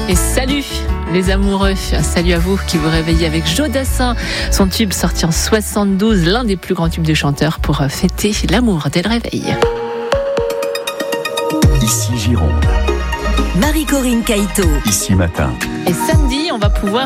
Et salut les amoureux, salut à vous qui vous réveillez avec Joe Dassin, son tube sorti en 72, l'un des plus grands tubes de chanteur pour fêter l'amour dès le réveil. Ici Gironde. Marie-Corinne Caïto. Ici Matin. Et samedi, on va pouvoir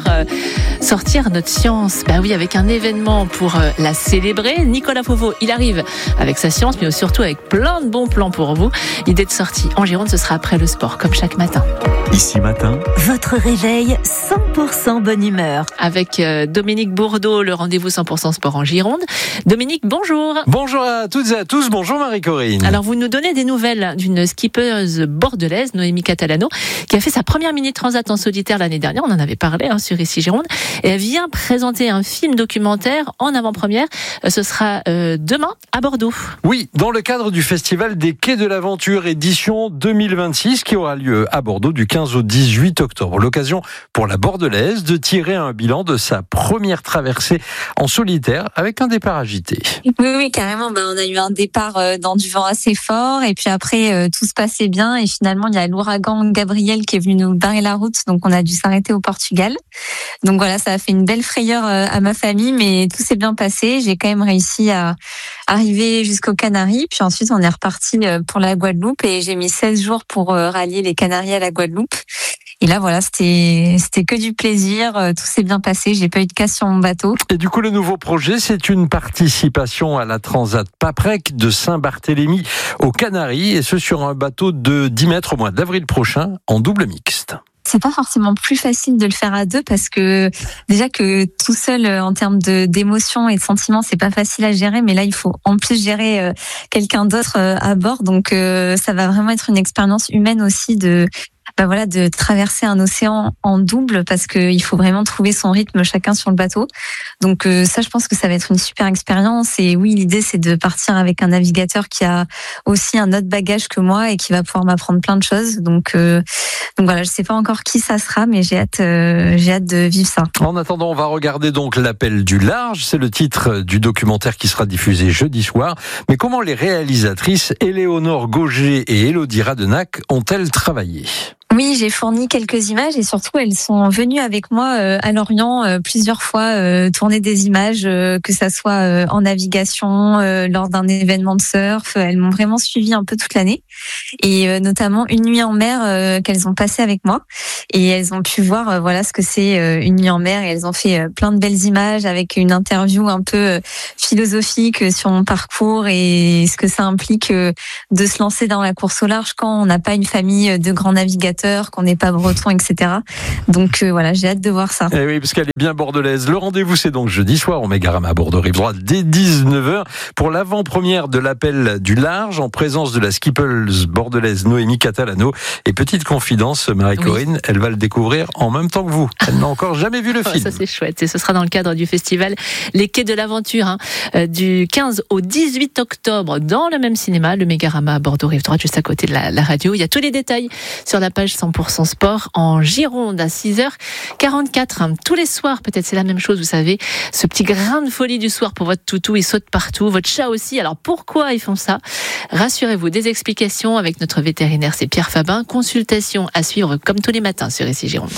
sortir notre science. Oui, avec un événement pour la célébrer. Nicolas Fauveau, il arrive avec sa science, mais surtout avec plein de bons plans pour vous. Idée de sortie en Gironde, ce sera après le sport, comme chaque matin. Ici Matin. Votre réveil 100% bonne humeur. Avec Dominique Bourdeau, le rendez-vous 100% sport en Gironde. Dominique, bonjour. Bonjour à toutes et à tous, bonjour Marie-Corinne. Alors, vous nous donnez des nouvelles d'une skippeuse bordelaise, Noémie Catalano, qui a fait sa première mini-transat en solitaire l'année dernière. On en avait parlé sur Ici Gironde. Et elle vient présenter un film documentaire en avant-première. Ce sera demain à Bordeaux. Oui, dans le cadre du Festival des Quais de l'Aventure édition 2026 qui aura lieu à Bordeaux du 15 au 18 octobre. L'occasion pour la Bordelaise de tirer un bilan de sa première traversée en solitaire avec un départ agité. Oui, carrément. On a eu un départ dans du vent assez fort et puis après tout se passait bien et finalement il y a l'ouragan Gabriel qui est venu nous barrer la route, donc on a dû s'arrêter au Portugal. Donc voilà, ça a fait une belle frayeur à ma famille, mais tout s'est bien passé. J'ai quand même réussi à arriver jusqu'aux Canaries, puis ensuite on est reparti pour la Guadeloupe et j'ai mis 16 jours pour rallier les Canaries à la Guadeloupe. Et là, voilà, c'était que du plaisir. Tout s'est bien passé. J'ai pas eu de casse sur mon bateau. Et du coup, le nouveau projet, c'est une participation à la Transat Paprec de Saint-Barthélemy aux Canaries, et ce sur un bateau de 10 mètres au mois d'avril prochain en double mixte. C'est pas forcément plus facile de le faire à deux parce que déjà que tout seul en termes d'émotions et de sentiments, c'est pas facile à gérer, mais là il faut en plus gérer quelqu'un d'autre à bord, donc ça va vraiment être une expérience humaine aussi de traverser un océan en double parce qu'il faut vraiment trouver son rythme chacun sur le bateau. Donc ça, je pense que ça va être une super expérience. Et oui, l'idée, c'est de partir avec un navigateur qui a aussi un autre bagage que moi et qui va pouvoir m'apprendre plein de choses. Donc voilà, je sais pas encore qui ça sera, mais j'ai hâte de vivre ça. En attendant, on va regarder donc l'Appel du large. C'est le titre du documentaire qui sera diffusé jeudi soir. Mais comment les réalisatrices Éléonore Gauger et Élodie Radenac ont-elles travaillé ? Oui, j'ai fourni quelques images et surtout elles sont venues avec moi à Lorient plusieurs fois tourner des images, que ça soit en navigation, lors d'un événement de surf. Elles m'ont vraiment suivi un peu toute l'année et notamment une nuit en mer qu'elles ont passé avec moi et elles ont pu voir ce que c'est une nuit en mer et elles ont fait plein de belles images avec une interview un peu philosophique sur mon parcours et ce que ça implique de se lancer dans la course au large quand on n'a pas une famille de grands navigateurs, qu'on n'est pas breton, etc. Donc voilà, j'ai hâte de voir ça. Et oui, parce qu'elle est bien bordelaise. Le rendez-vous, c'est donc jeudi soir au Mégarama à Bordeaux-Rive-Droite dès 19h pour l'avant-première de l'Appel du large en présence de la skippeuse bordelaise Noémie Catalano. Et petite confidence, Marie-Corinne, elle va le découvrir en même temps que vous. Elle n'a encore jamais vu le film. Ça, c'est chouette. Et ce sera dans le cadre du festival Les Quais de l'Aventure, du 15 au 18 octobre dans le même cinéma, le Mégarama à Bordeaux-Rive-Droite, juste à côté de la radio. Il y a tous les détails sur la page 100% sport en Gironde à 6h44. Tous les soirs, peut-être c'est la même chose, vous savez, ce petit grain de folie du soir pour votre toutou, il saute partout, votre chat aussi. Alors pourquoi ils font ça ? Rassurez-vous, des explications avec notre vétérinaire, c'est Pierre Fabin. Consultation à suivre comme tous les matins sur Ici Gironde.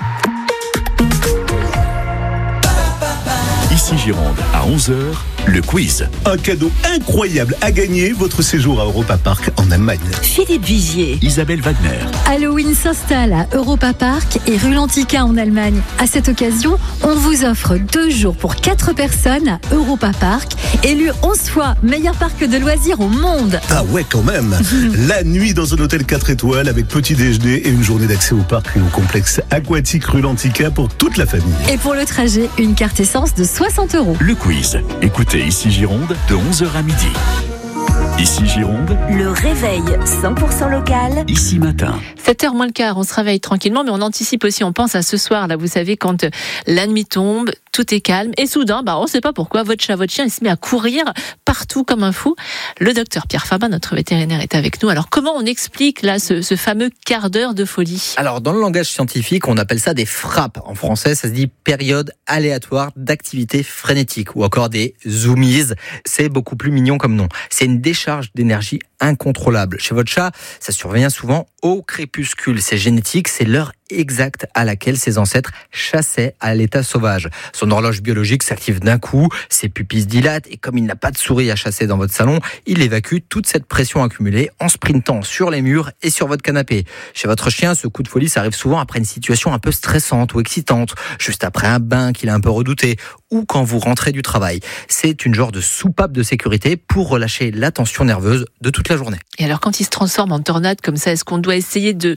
Ici Gironde, à 11h, le quiz. Un cadeau incroyable à gagner, votre séjour à Europa Park en Allemagne. Philippe Vigier. Isabelle Wagner. Halloween s'installe à Europa Park et rue Lantica en Allemagne. À cette occasion, on vous offre 2 jours pour 4 personnes à Europa Park, élu 11 fois meilleur parc de loisirs au monde. Ah ouais, quand même. La nuit dans un hôtel 4 étoiles avec petit déjeuner et une journée d'accès au parc et au complexe aquatique rue Lantica pour toute la famille. Et pour le trajet, une carte essence de 60 €. Le quiz. Écoutez Ici Gironde de 11h à midi. Ici Gironde. Le réveil 100% local. Ici Matin. 7h moins le quart, on se réveille tranquillement, mais on anticipe aussi, on pense à ce soir, là, vous savez, quand la nuit tombe, tout est calme, et soudain, on ne sait pas pourquoi, votre chat, votre chien, il se met à courir partout comme un fou. Le docteur Pierre Fabin, notre vétérinaire, est avec nous. Alors, comment on explique, là, ce fameux quart d'heure de folie ? Alors, dans le langage scientifique, on appelle ça des frappes. En français, ça se dit période aléatoire d'activité frénétique, ou encore des zoomies. C'est beaucoup plus mignon comme nom. C'est une décharge d'énergie incontrôlable. Chez votre chat, ça survient souvent au crépuscule. C'est génétique, c'est l'heure exacte à laquelle ses ancêtres chassaient à l'état sauvage. Son horloge biologique s'active d'un coup, ses pupilles se dilatent et comme il n'a pas de souris à chasser dans votre salon, il évacue toute cette pression accumulée en sprintant sur les murs et sur votre canapé. Chez votre chien, ce coup de folie, ça arrive souvent après une situation un peu stressante ou excitante, juste après un bain qu'il a un peu redouté ou quand vous rentrez du travail. C'est une genre de soupape de sécurité pour relâcher la tension nerveuse de toute la journée. Et alors quand il se transforme en tornade comme ça, est-ce qu'on doit essayer de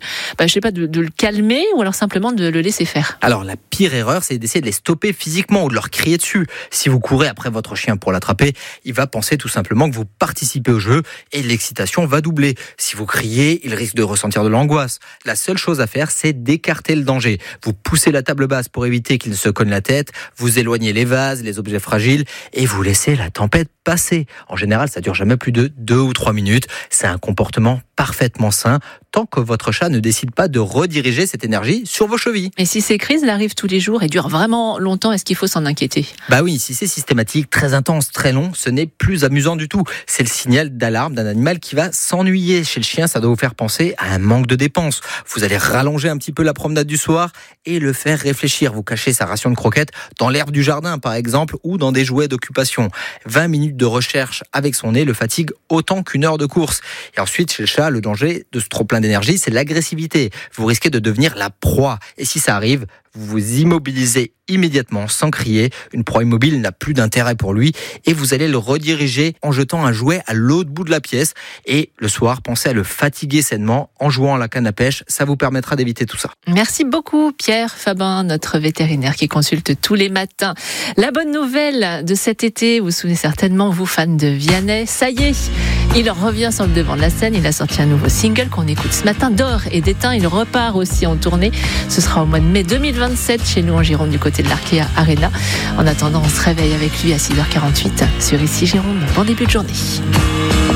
le calmer ou alors simplement de le laisser faire? Alors la pire erreur, c'est d'essayer de les stopper physiquement ou de leur crier dessus. Si vous courez après votre chien pour l'attraper, il va penser tout simplement que vous participez au jeu et l'excitation va doubler. Si vous criez, il risque de ressentir de l'angoisse. La seule chose à faire, c'est d'écarter le danger. Vous poussez la table basse pour éviter qu'il ne se cogne la tête, vous éloignez les vases, les objets fragiles et vous laissez la tempête passer. En général, ça dure jamais plus de 2 ou 3 minutes. C'est un comportement parfaitement sain tant que votre chat ne décide pas de rediriger cette énergie sur vos chevilles. Et si ces crises arrivent tous les jours et durent vraiment longtemps, est-ce qu'il faut s'en inquiéter? Bah oui, si c'est systématique, très intense, très long, ce n'est plus amusant du tout. C'est le signal d'alarme d'un animal qui va s'ennuyer. Chez le chien, ça doit vous faire penser à un manque de dépenses. Vous allez rallonger un petit peu la promenade du soir et le faire réfléchir. Vous cachez sa ration de croquettes dans l'herbe du jardin, par exemple, ou dans des jouets d'occupation. 20 minutes de recherche avec son nez le fatigue autant qu'une heure de course. Et ensuite, chez le chat, le danger de ce trop-plein d'énergie, c'est l'agressivité. Vous risquez de devenir la proie. Et si ça arrive, vous vous immobilisez immédiatement sans crier. Une proie immobile n'a plus d'intérêt pour lui et vous allez le rediriger en jetant un jouet à l'autre bout de la pièce. Et le soir, pensez à le fatiguer sainement en jouant à la canne à pêche. Ça vous permettra d'éviter tout ça. Merci beaucoup Pierre Fabin, notre vétérinaire qui consulte tous les matins. La bonne nouvelle de cet été, vous vous souvenez certainement, vous fans de Vianney, ça y est, il revient sur le devant de la scène. Il a sorti un nouveau single qu'on écoute ce matin, D'or et d'éteint. Il repart aussi en tournée. Ce sera au mois de mai 2027 chez nous en Gironde du côté de l'Arkea Arena. En attendant, on se réveille avec lui à 6h48 sur Ici Gironde. Bon début de journée.